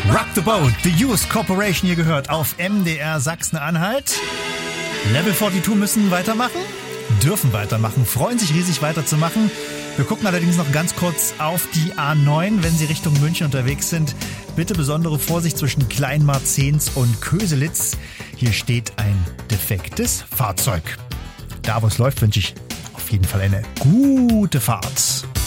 Rock the Boat, The Used Corporation hier gehört auf MDR Sachsen-Anhalt. Level 42 müssen weitermachen, dürfen weitermachen, freuen sich riesig weiterzumachen. Wir gucken allerdings noch ganz kurz auf die A9, wenn Sie Richtung München unterwegs sind. Bitte besondere Vorsicht zwischen Kleinmarzens und Köselitz. Hier steht ein defektes Fahrzeug. Da, wo es läuft, wünsche ich auf jeden Fall eine gute Fahrt.